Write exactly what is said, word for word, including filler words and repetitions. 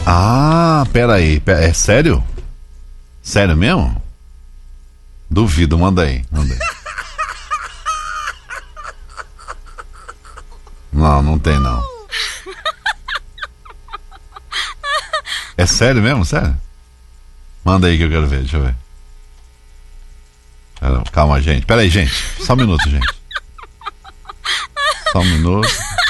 Ah, peraí, pera, é sério? Sério mesmo? Duvido, manda aí, manda aí. Não, não tem não. É sério mesmo, sério? Manda aí que eu quero ver, deixa eu ver. Calma, gente, peraí, gente, só um minuto, gente. Só um minuto.